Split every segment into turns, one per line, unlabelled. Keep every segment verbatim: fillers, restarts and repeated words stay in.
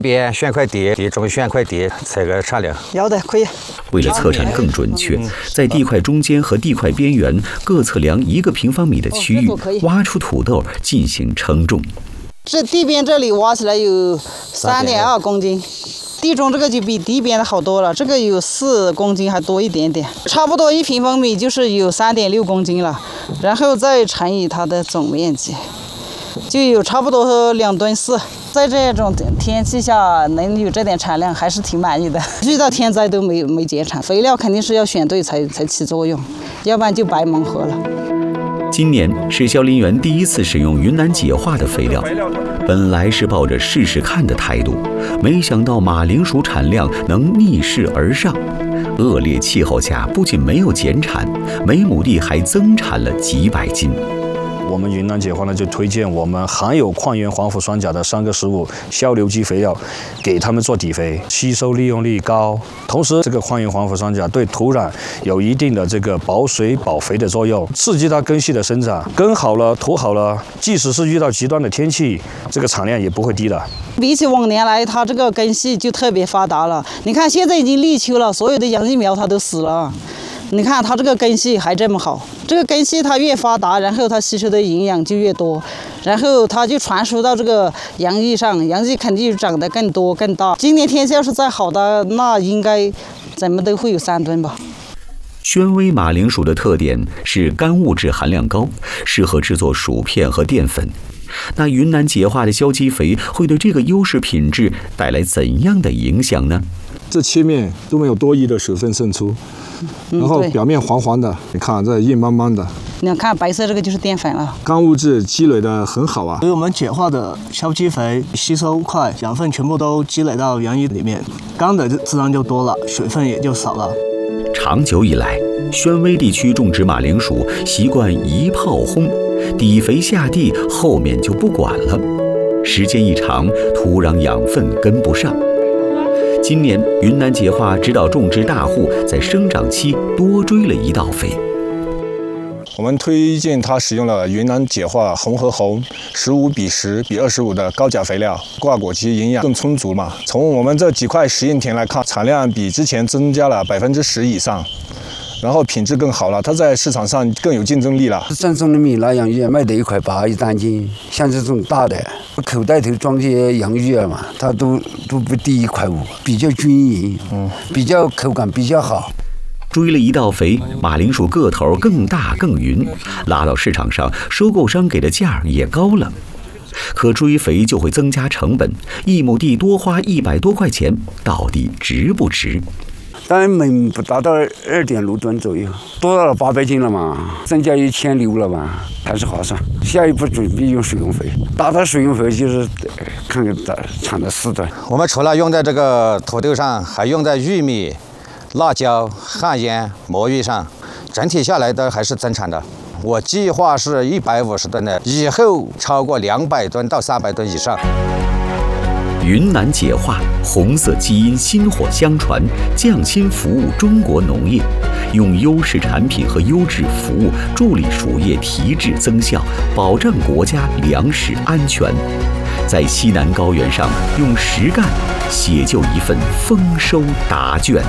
边选块地，地中选块地，采个产量。
要的可以。
为了测产更准确，在地块中间和地块边缘各测量一个平方米的区域，挖出土豆进行称重。
这地边这里挖起来有三点二公斤。地中这个就比地边的好多了，这个有四公斤还多一点点，差不多一平方米就是有三点六公斤了，然后再乘以它的总面积，就有差不多两吨四。在这种天气下能有这点产量，还是挺满意的。遇到天灾都没没减产，肥料肯定是要选对才才起作用，要不然就白蒙活了。
今年是肖林园第一次使用云南解化的肥料，本来是抱着试试看的态度，没想到马铃薯产量能逆势而上。恶劣气候下，不仅没有减产，每亩地还增产了几百斤。
我们云南解化呢，就推荐我们含有矿源黄腐酸钾的三个食物硝硫基肥料，给他们做底肥，吸收利用率高。同时，这个矿源黄腐酸钾对土壤有一定的这个保水保肥的作用，刺激它根系的生长。根好了，土好了，即使是遇到极端的天气，这个产量也不会低的。
比起往年来，它这个根系就特别发达了。你看，现在已经立秋了，所有的杨叶苗它都死了。你看它这个根系还这么好，这个根系它越发达，然后它吸收的营养就越多，然后它就传输到这个杨叶上，杨叶肯定就长得更多更大。今年天气要是再好的，那应该怎么都会有三吨吧。
宣威马铃薯的特点是干物质含量高，适合制作薯片和淀粉。那云南解化的硝基肥会对这个优势品质带来怎样的影响呢？
这切面都没有多余的水分渗出，然后表面黄黄的，你看这硬邦邦的。
你看白色这个就是淀粉了，
干物质积累的很好啊。
所以我们解化的硝基肥吸收快，养分全部都积累到杨叶里面，干的自然就多了，水分也就少了。
长久以来，宣威地区种植马铃薯习惯一炮轰，底肥下地，后面就不管了。时间一长，土壤养分跟不上。今年云南解化指导种植大户在生长期多追了一道肥。
我们推荐他使用了云南解化红和红十五比十比二十五的高钾肥料，挂果期营养更充足嘛。从我们这几块实验田来看，产量比之前增加了百分之十以上。然后品质更好了，它在市场上更有竞争力了。
正宗的闽南洋芋卖得一块八一担斤，像这种大的，口袋头装些洋芋嘛，它都都不低一块五，比较均匀，嗯，比较口感比较好。
追了一道肥，马铃薯个头更大更匀，拉到市场上，收购商给的价也高了。可追肥就会增加成本，一亩地多花一百多块钱，到底值不值？
当然每不达到二点六吨左右，多到了八百斤了嘛，增加一千六了嘛，还是划算。下一步准备用水用肥，达到水用肥就是看看产的四吨。
我们除了用在这个土豆上，还用在玉米、辣椒、旱烟、魔芋上，整体下来的还是增产的。我计划是一百五十吨的，以后超过两百吨到三百吨以上。
云南解化红色基因薪火相传，匠心服务中国农业，用优势产品和优质服务助力薯业提质增效，保障国家粮食安全。在西南高原上用实干写就一份丰收答卷。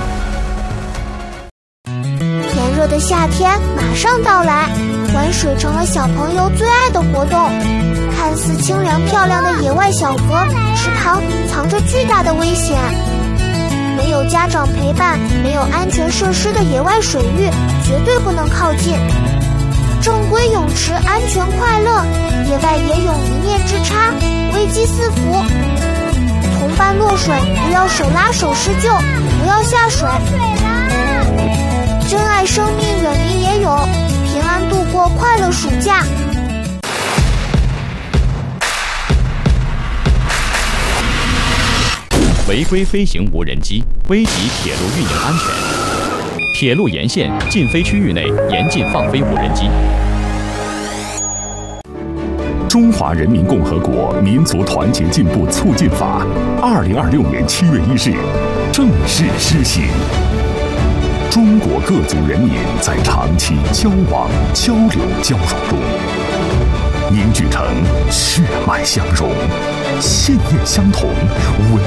炎热的夏天马上到来，玩水成了小朋友最爱的活动。看似清凉漂亮的野外小河、池塘，藏着巨大的危险。没有家长陪伴、没有安全设施的野外水域，绝对不能靠近。正规泳池安全快乐，野外野泳一念之差，危机四伏。同伴落水，不要手拉手施救，不要下水。珍爱生命，远离野泳，平安度过快乐暑假。
违规飞行无人机危及铁路运营安全，铁路沿线禁飞区域内严禁放飞无人机。
中华人民共和国民族团结进步促进法，二零二六年七月一日正式施行。中国各族人民在长期交往、交流、交融中，凝聚成血脉相融、信念相同、